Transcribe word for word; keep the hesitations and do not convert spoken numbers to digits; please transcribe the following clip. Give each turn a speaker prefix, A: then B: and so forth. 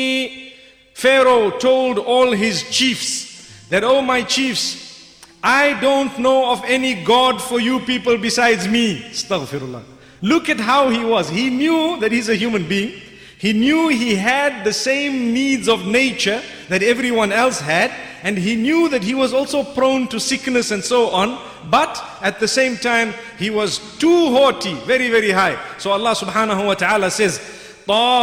A: Pharaoh told all his chiefs that, "Oh my chiefs, I don't know of any God for you people besides me." Astaghfirullah. Look at how he was. He knew that he's a human being. He knew he had the same needs of nature that everyone else had. And he knew that he was also prone to sickness and so on. But at the same time, he was too haughty, very, very high. So Allah subhanahu wa ta'ala says,